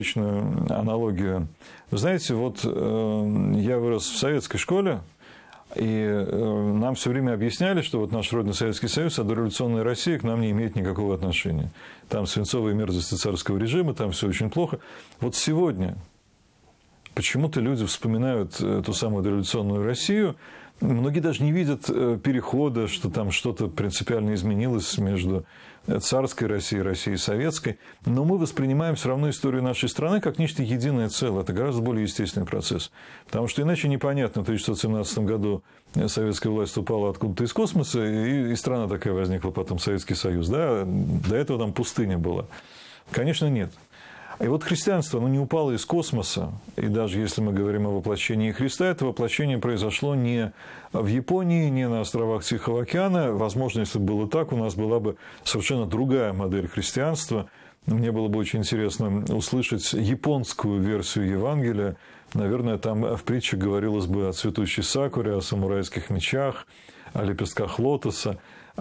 Отличную аналогию. Вы знаете, вот я вырос в советской школе, и нам все время объясняли, что вот наш родной Советский Союз, а дореволюционная Россия к нам не имеет никакого отношения. Там свинцовые мерзости царского режима, там все очень плохо. Вот сегодня почему-то люди вспоминают ту самую дореволюционную Россию. Многие даже не видят перехода, что там что-то принципиально изменилось между царской Россией и Россией советской. Но мы воспринимаем все равно историю нашей страны как нечто единое целое. Это гораздо более естественный процесс. Потому что иначе непонятно, в 1917 году советская власть упала откуда-то из космоса, и страна такая возникла потом, Советский Союз. Да? До этого там пустыня была. Конечно, нет. И вот христианство, оно не упало из космоса, и даже если мы говорим о воплощении Христа, это воплощение произошло не в Японии, не на островах Тихого океана. Возможно, если бы было так, у нас была бы совершенно другая модель христианства. Мне было бы очень интересно услышать японскую версию Евангелия. Наверное, там в притче говорилось бы о цветущей сакуре, о самурайских мечах, о лепестках лотоса,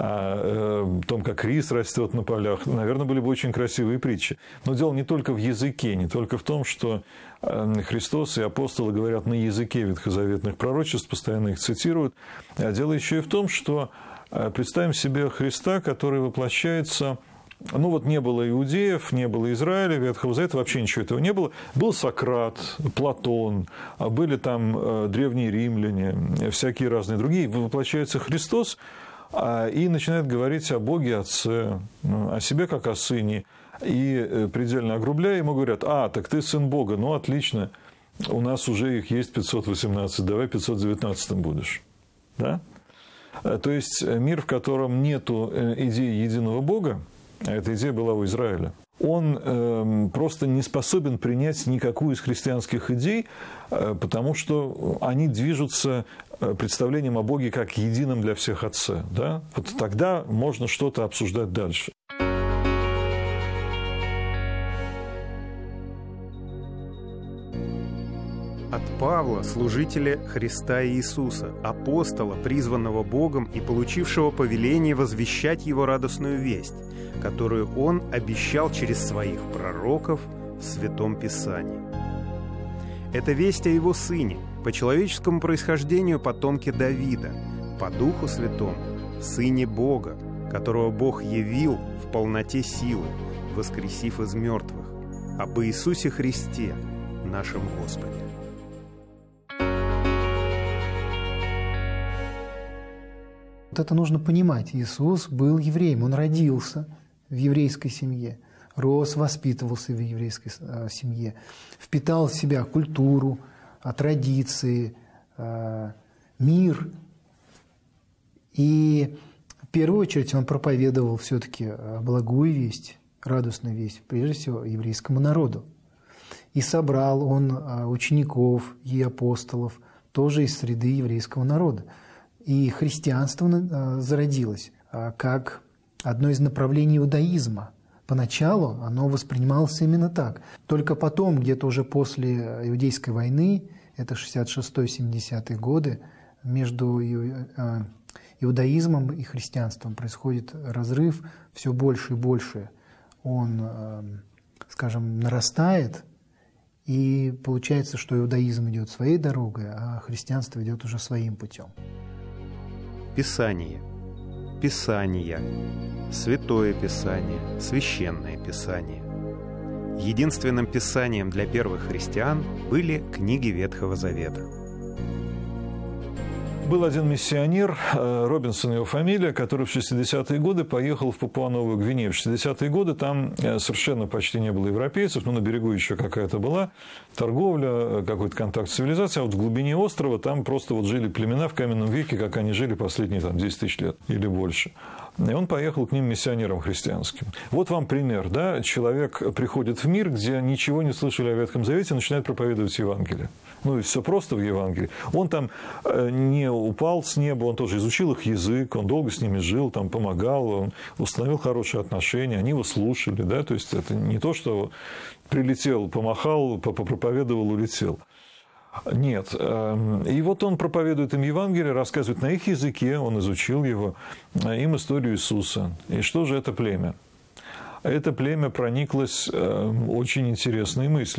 о том, как рис растет на полях. Наверное, были бы очень красивые притчи. Но дело не только в языке, не только в том, что Христос и апостолы говорят на языке ветхозаветных пророчеств, постоянно их цитируют. А дело еще и в том, что представим себе Христа, который воплощается... Ну вот не было иудеев, не было Израиля, Ветхого Завета, вообще ничего этого не было. Был Сократ, Платон, были там древние римляне, всякие разные другие. Воплощается Христос и начинает говорить о Боге Отце, о себе как о Сыне. И предельно огрубляя, ему говорят: так ты сын Бога, ну отлично, у нас уже их есть 518, давай 519 будешь. Да? То есть мир, в котором нету идеи единого Бога, а эта идея была у Израиля, он просто не способен принять никакую из христианских идей, потому что они движутся представлением о Боге как едином для всех Отце. Да? Вот тогда можно что-то обсуждать дальше. От Павла, служителя Христа Иисуса, апостола, призванного Богом и получившего повеление возвещать Его радостную весть, которую Он обещал через своих пророков в Святом Писании. Это весть о Его Сыне, по человеческому происхождению потомке Давида, по Духу Святому, Сыне Бога, которого Бог явил в полноте силы, воскресив из мертвых, об Иисусе Христе, нашем Господе. Вот это нужно понимать. Иисус был евреем, Он родился в еврейской семье, рос, воспитывался в еврейской семье, впитал в себя культуру, традиции, мир. И в первую очередь Он проповедовал все-таки благую весть, радостную весть, прежде всего, еврейскому народу. И собрал Он учеников и апостолов тоже из среды еврейского народа. И христианство зародилось как одно из направлений иудаизма. Поначалу оно воспринималось именно так. Только потом, где-то уже после Иудейской войны, это 66-70-е годы, между иудаизмом и христианством происходит разрыв все больше и больше. Он, скажем, нарастает, и получается, что иудаизм идет своей дорогой, а христианство идет уже своим путем. Писание, Писания, Святое Писание, Священное Писание. Единственным писанием для первых христиан были книги Ветхого Завета. Был один миссионер, Робинсон его фамилия, который в 60-е годы поехал в Папуа-Новую Гвинею. В 60-е годы там совершенно почти не было европейцев, но на берегу еще какая-то была торговля, какой-то контакт с цивилизацией, а вот в глубине острова там просто вот жили племена в каменном веке, как они жили последние 10 тысяч лет или больше. И он поехал к ним миссионером христианским. Вот вам пример, да? Человек приходит в мир, где ничего не слышали о Ветхом Завете, начинает проповедовать Евангелие. Ну и все просто в Евангелии. Он там не упал с неба, он тоже изучил их язык, он долго с ними жил, там помогал, он установил хорошие отношения, они его слушали, да? То есть это не то, что прилетел, помахал, попроповедовал, улетел. Нет. И вот он проповедует им Евангелие, рассказывает на их языке, он изучил его, им историю Иисуса. И что же это племя? это племя прониклось очень интересной мыслью.